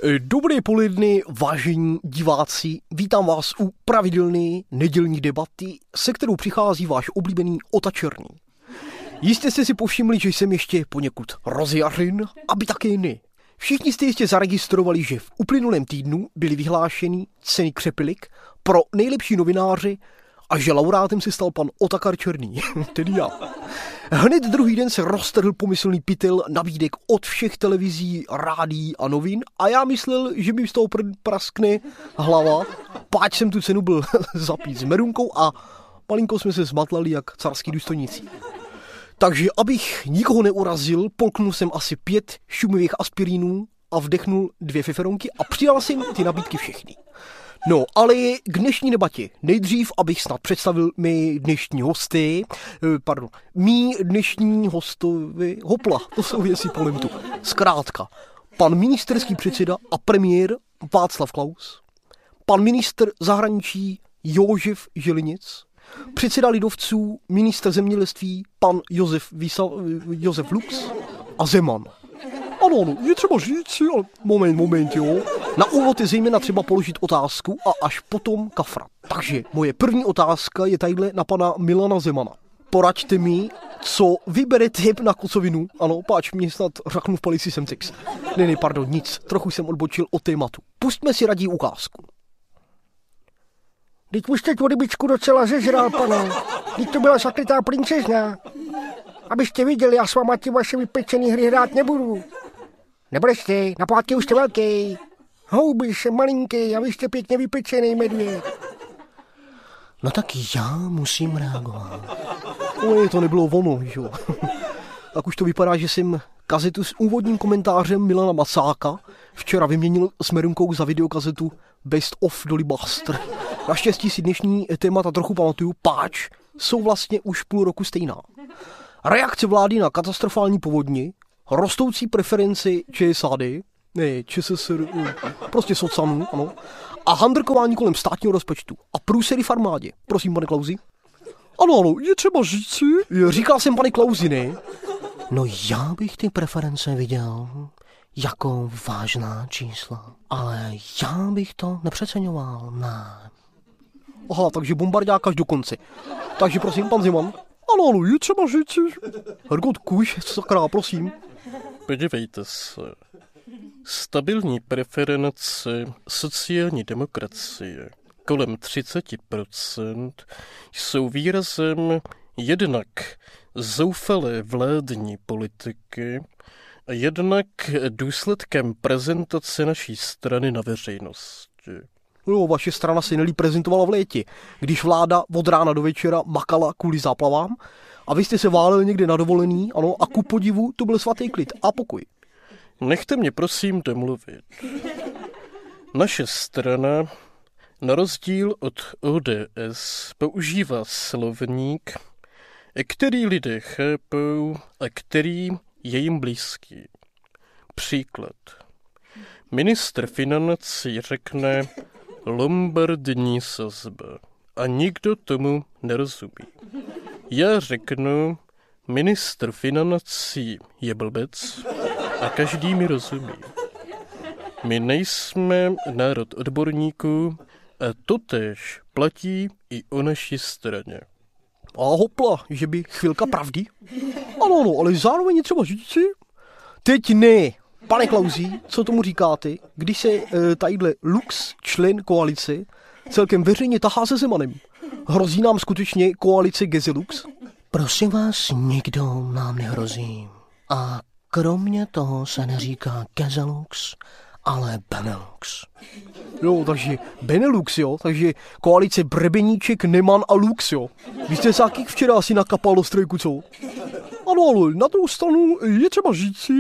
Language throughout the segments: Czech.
Dobré poledne, vážení diváci, vítám vás u pravidelné nedělní debaty, se kterou přichází váš oblíbený Ota Černý. Jistě jste si povšimli, že jsem ještě poněkud rozjařen, aby také ne. Všichni jste jistě zaregistrovali, že v uplynulém týdnu byly vyhlášeny ceny Křepilik pro nejlepší novináře a že laureátem se stal pan Otakar Černý, tedy já. Hned druhý den se roztrhl pomyslný pytel nabídek od všech televizí, rádií a novin a já myslel, že mi z toho praskne hlava, páč jsem tu cenu byl zapít s merunkou a malinko jsme se zmatlali jak carský důstojníci. Takže abych nikoho neurazil, polknul jsem asi 5 šumivých aspirínů a vdechnul 2 feferonky a přidal jsem ty nabídky všechny. No, ale k dnešní debatě. Nejdřív, abych snad představil mý dnešní hosty, hopla, to jsou věci polemtu. Zkrátka, pan ministerský předseda a premiér Václav Klaus, pan ministr zahraničí Jožef Želinic, předseda lidovců, ministr zemědělství, pan Josef Lux a Zeman. Ano, je třeba říct, ale moment, jo. Na úvod je zejména třeba položit otázku a až potom kafrat. Takže moje první otázka je tadyhle na pana Milana Zemana. Poraďte mi, co vyberete na kocovinu. Ano, páč mě snad řaknu v palici sem sex. Ne, nic, trochu jsem odbočil od tématu. Pustme si raději ukázku. Teď už jste tu rybičku docela zežral, pane. Teď to byla zakrytá princezna. Abyste viděli, já s váma ty vaše vypečený hry hrát nebudu. Nebrečte, na pohádky už jste velký. Houby jsem malinký a vy jste pěkně vypečený medvěd. No tak já musím reagovat. To nebylo ono, jo. Tak už to vypadá, že jsem kazetu s úvodním komentářem Milana Macáka včera vyměnil s merunkou za videokazetu Best of Dolly Buster. Naštěstí si dnešní témata trochu pamatuju, páč jsou vlastně už půl roku stejná. Reakce vlády na katastrofální povodně, rostoucí preferenci ČSSR, prostě socanů, ano, a handrkování kolem státního rozpočtu a průsery v armádě. Prosím, pane Klausi. Ano, je třeba říci. Říkal jsem, pane Klausi, ne? No já bych ty preference viděl jako vážná čísla, ale já bych to nepřeceňoval, ne. Aha, takže bombardák až do konce. Takže prosím, pan Zeman. Ano, je třeba říci. Hergot kůž, sakra, prosím. Podívejte se. Stabilní preference sociální demokracie kolem 30% jsou výrazem jednak zoufalé vládní politiky a jednak důsledkem prezentace naší strany na veřejnosti. Jo, vaše strana se nelí prezentovala v létě, když vláda od rána do večera makala kvůli záplavám a vy jste se váleli někde na dovolený, ano, a ku podivu to byl svatý klid a pokoj. Nechte mě prosím domluvit. Naše strana, na rozdíl od ODS, používá slovník, který lidé chápou a který je jim blízký. Příklad. Ministr financí řekne lombardní sazba a nikdo tomu nerozumí. Já řeknu, ministr financí je blbec a každý mi rozumí. My nejsme národ odborníků a totéž platí i o naší straně. A hopla, že by chvilka pravdy? Ano, ale zároveň je třeba říci. Teď ne. Pane Klausi, co tomu říkáte, když se tadyhle Lux, člen koalice, celkem veřejně tahá se Zemanem? Hrozí nám skutečně koalice Gezelux? Prosím vás, nikdo nám nehrozí. A kromě toho se neříká Gezelux, ale Benelux. Jo, takže Benelux, jo, takže koalice Brebeníček, Neman a Lux, jo. Vy jste se taky včera asi nakapal do strojku, co? Ano, ale na druhou stranu je třeba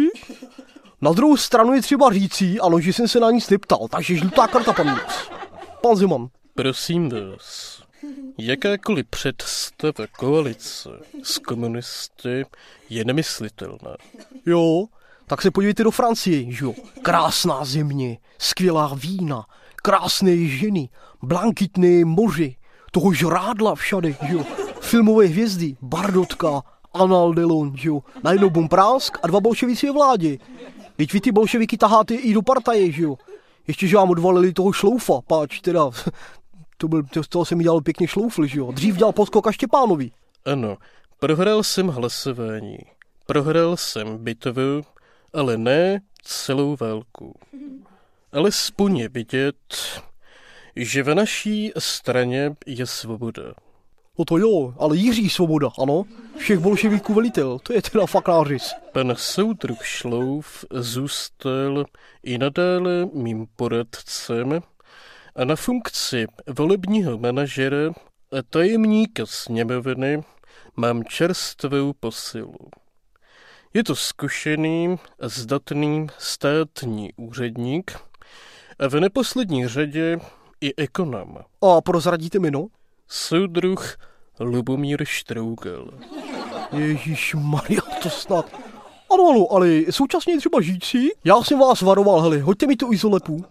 říci, ano, že jsem se na nic neptal, takže žlutá karta, pan Lux. Pan Zeman. Prosím vás, jakákoliv představa koalice s komunisty je nemyslitelná. Jo, tak se podívejte do Francie, že jo. Krásná země, skvělá vína, krásné ženy, blankitné moře, toho žrádla všade, že jo. Filmové hvězdy, Bardotka, Anal Delon, že jo. Najednou bomprásk a 2 bolševici ve vládě. Teď vy ty bolševiky taháte i do partaje, že jo. Ještě, že vám odvalili toho šloufa, páč, teda, z toho jsem mi dělal pěkně šloufl, že jo. Dřív dělal poskok a Štěpánovi. Ano, prohrál jsem hlasování. Prohrál jsem bitvu, ale ne celou válku. Alespoň je vidět, že v naší straně je svoboda. No to jo, ale Jiří Svoboda, ano? Všech bolševiků velitel, to je teda fakt nářez. Pan soudruh Šlouf zůstal i nadále mým poradcem a na funkci volebního manažera a tajemníka sněmovny mám čerstvou posilu. Je to zkušený a zdatný státní úředník a v neposlední řadě i ekonom. A prozradíte jméno? Soudruh Lubomír Štrougal. Ježišmarja, to snad. Ano, ale současně třeba žijící. Já jsem vás varoval, hele, hoďte mi tu izolepu.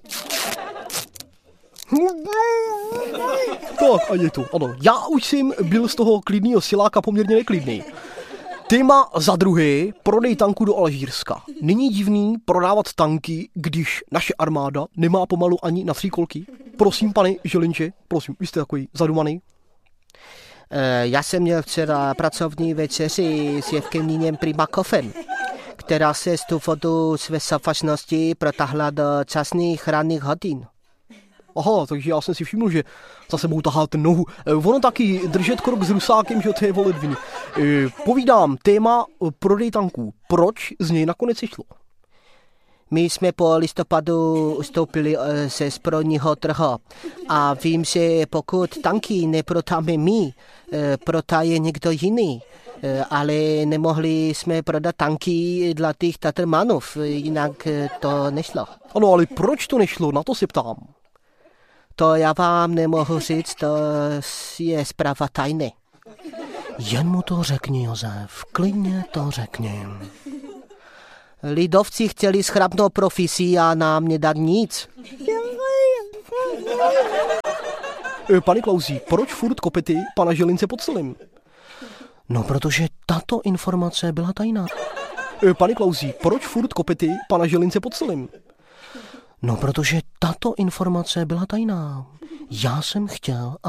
Tak, a je to, ano. Já už jsem byl z toho klidného siláka poměrně neklidný. Téma za druhé, prodej tanků do Alžírska. Není divný prodávat tanky, když naše armáda nemá pomalu ani na 3 kolky? Prosím, pane Želinče, prosím, vy jste takový zadumaný. Já jsem měl včera pracovní večeři s Jevgeninem Primakovem, která se z důvodu své safačnosti protáhla do časných ranných hodin. Aha, takže já jsem si všiml, že za sebou taháte nohu. Ono taky držet krok s Rusákem, že to je voledviny. Povídám, téma prodej tanků. Proč z něj nakonec šlo? My jsme po listopadu ustoupili ze zbrojního trhu a vím, že pokud tanky neprodáme my, prodaje někdo jiný. Ale nemohli jsme prodat tanky dla těch Tatrmanů, jinak to nešlo. Ano, ale proč to nešlo? Na to se ptám. To já vám nemohu říct, to je zpráva tajné. Jen mu to řekni, Josef, klidně to řekni. Lidovci chtěli schrapnou profesí a nám nedat nic. Pane Klausi, proč furt kopety pana Želince pod celým? No, protože tato informace byla tajná. Pane Klausi, proč furt kopety pana Želince pod celým? No, protože tato informace byla tajná. Já jsem chtěl,